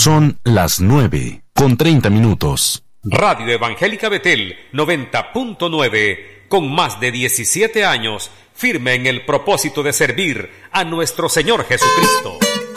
Son las 9:30. Radio Evangélica Betel 90.9, con más de 17 años, firme en el propósito de servir a nuestro Señor Jesucristo.